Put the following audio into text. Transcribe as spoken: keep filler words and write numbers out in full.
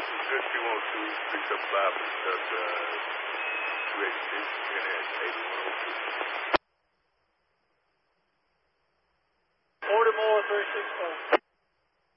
fifty-one oh two, three seven five, discuss uh, two eighty-six, N S eighty-one oh two. Baltimore three six four.